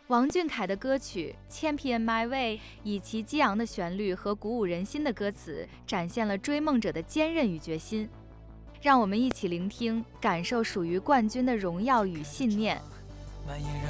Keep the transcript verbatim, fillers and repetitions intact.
王俊凯的歌曲《Champion My Way》以其激昂的旋律和鼓舞人心的歌词，展现了追梦者的坚韧与决心。让我们一起聆听，感受属于冠军的荣耀与信念。